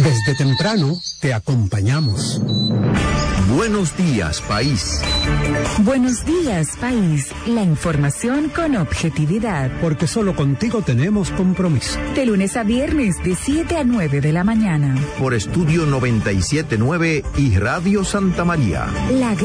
Desde temprano te acompañamos. Buenos días, país. Buenos días, país. La información con objetividad. Porque solo contigo tenemos compromiso. De lunes a viernes, de 7 a 9 de la mañana. Por Estudio 97.9 y Radio Santa María. La